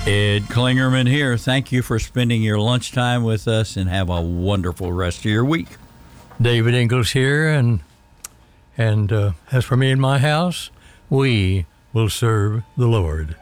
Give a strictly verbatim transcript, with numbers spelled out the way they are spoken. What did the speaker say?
Ed Klingerman here. Thank you for spending your lunchtime with us, and have a wonderful rest of your week. David Ingles here, and and uh, as for me and my house, we will serve the Lord.